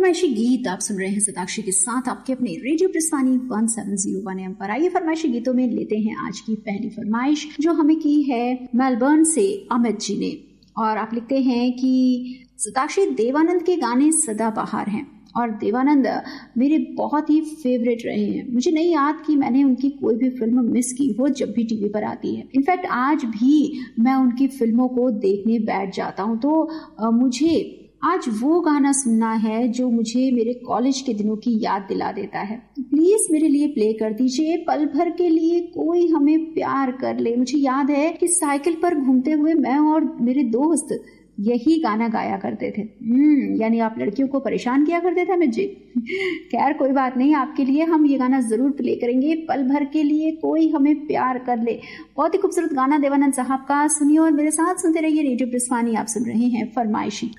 फरमाइशी गीत आप सुन रहे हैं सताक्षी के साथ आपके अपने रेडियो प्रस्थानी 1701 एम पर। आइए फरमाइशी गीतों में लेते हैं आज की पहली फरमाइश जो हमें की है मेलबर्न से अमित जी ने। और आप लिखते हैं कि सताक्षी देवानंद के गाने सदाबहार हैं और देवानंद मेरे बहुत ही फेवरेट रहे हैं। मुझे नहीं याद कि मैंने उनकी कोई भी फिल्म मिस की हो जब भी टीवी पर आती है। इनफैक्ट आज भी मैं उनकी फिल्मों को देखने बैठ जाता हूँ तो मुझे आज वो गाना सुनना है जो मुझे मेरे कॉलेज के दिनों की याद दिला देता है। तो प्लीज मेरे लिए प्ले कर दीजिए पल भर के लिए कोई हमें प्यार कर ले। मुझे याद है कि साइकिल पर घूमते हुए मैं और मेरे दोस्त यही गाना गाया करते थे। यानी आप लड़कियों को परेशान किया करते थे अमित जी। खैर कोई बात नहीं, आपके लिए हम ये गाना जरूर प्ले करेंगे, पल भर के लिए कोई हमें प्यार कर ले। बहुत ही खूबसूरत गाना देवानंद साहब का, सुनिए और मेरे साथ सुनते रहिए रेडियो प्रस्थानी। आप सुन रहे हैं फरमाइशी।